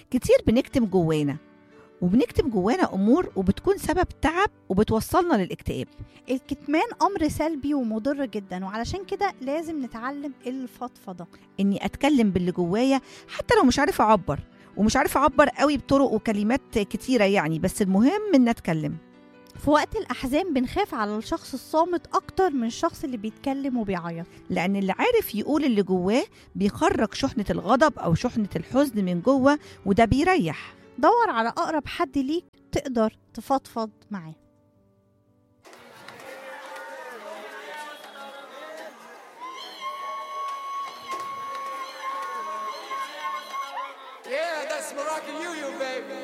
كتير بنكتم جوانا، وبنكتم جوانا أمور وبتكون سبب تعب وبتوصلنا للاكتئاب. الكتمان أمر سلبي ومضر جدا، وعلشان كده لازم نتعلم الفضفضة. إني أتكلم باللي جوايا حتى لو مش عارفة أعبر، ومش عارفة أعبر قوي بطرق وكلمات كتيرة يعني، بس المهم إن أتكلم. في وقت الأحزان بنخاف على الشخص الصامت أكتر من الشخص اللي بيتكلم وبيعيط، لأن اللي عارف يقول اللي جواه بيخرج شحنة الغضب أو شحنة الحزن من جوه، وده بيريح. دور على أقرب حد ليك تقدر تفضفض معاه. Yeah, that's Moroccan you, baby.